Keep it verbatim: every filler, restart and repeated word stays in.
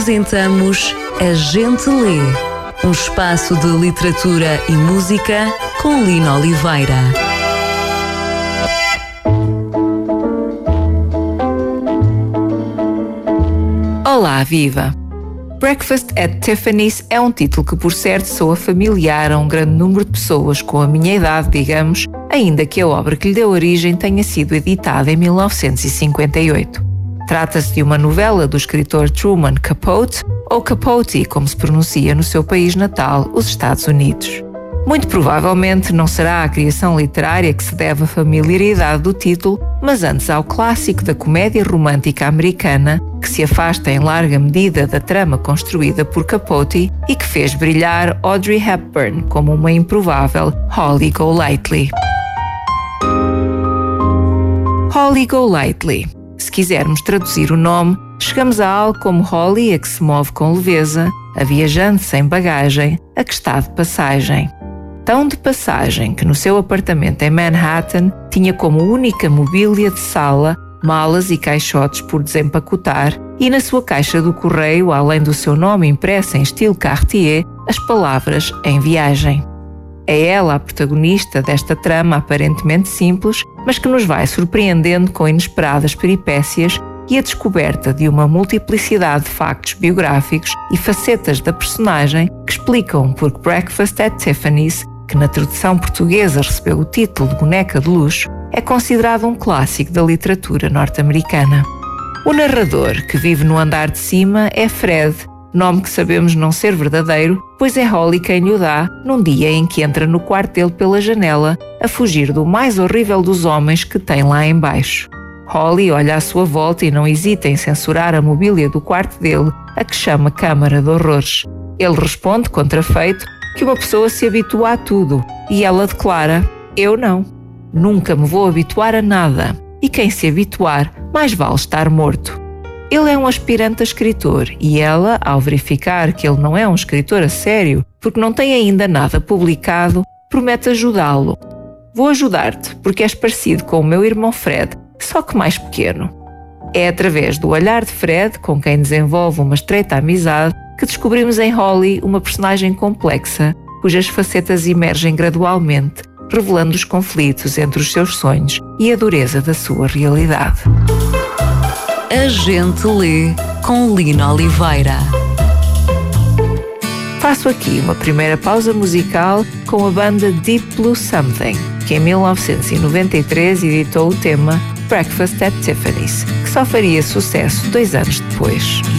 Apresentamos A Gente Lê, um espaço de literatura e música com Lina Oliveira. Olá, viva! Breakfast at Tiffany's é um título que, por certo, soa familiar a um grande número de pessoas com a minha idade, digamos, ainda que a obra que lhe deu origem tenha sido editada em mil novecentos e cinquenta e oito. Trata-se de uma novela do escritor Truman Capote, ou Capote, como se pronuncia no seu país natal, os Estados Unidos. Muito provavelmente não será a criação literária que se deve à familiaridade do título, mas antes ao clássico da comédia romântica americana, que se afasta em larga medida da trama construída por Capote e que fez brilhar Audrey Hepburn como uma improvável Holly Golightly. Holly Golightly. Se quisermos traduzir o nome, chegamos a algo como Holly, a que se move com leveza, a viajante sem bagagem, a que está de passagem. Tão de passagem que no seu apartamento em Manhattan tinha como única mobília de sala malas e caixotes por desempacotar e na sua caixa do correio, além do seu nome impresso em estilo Cartier, as palavras em viagem. É ela a protagonista desta trama aparentemente simples, mas que nos vai surpreendendo com inesperadas peripécias e a descoberta de uma multiplicidade de factos biográficos e facetas da personagem que explicam por que Breakfast at Tiffany's, que na tradução portuguesa recebeu o título de boneca de luxo, é considerado um clássico da literatura norte-americana. O narrador, que vive no andar de cima, é Fred, nome que sabemos não ser verdadeiro, pois é Holly quem lhe o dá num dia em que entra no quarto dele pela janela a fugir do mais horrível dos homens que tem lá embaixo. Holly olha à sua volta e não hesita em censurar a mobília do quarto dele, a que chama Câmara de Horrores. Ele responde, contrafeito, que uma pessoa se habitua a tudo, e ela declara: eu não. Nunca me vou habituar a nada, e quem se habituar, mais vale estar morto. Ele é um aspirante a escritor, e ela, ao verificar que ele não é um escritor a sério, porque não tem ainda nada publicado, promete ajudá-lo. Vou ajudar-te, porque és parecido com o meu irmão Fred, só que mais pequeno. É através do olhar de Fred, com quem desenvolve uma estreita amizade, que descobrimos em Holly uma personagem complexa, cujas facetas emergem gradualmente, revelando os conflitos entre os seus sonhos e a dureza da sua realidade. A Gente Lê, com Lina Oliveira. Faço aqui uma primeira pausa musical com a banda Deep Blue Something, que em mil novecentos e noventa e três editou o tema Breakfast at Tiffany's, que só faria sucesso dois anos depois.